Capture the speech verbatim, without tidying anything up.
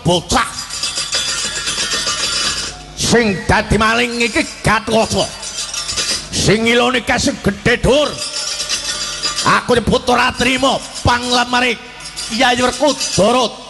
bocah sing dadi maling iki Gatotkaca sing ilone kasih gedhe dur aku nyebut ora trima panglamare Kyai Werkudara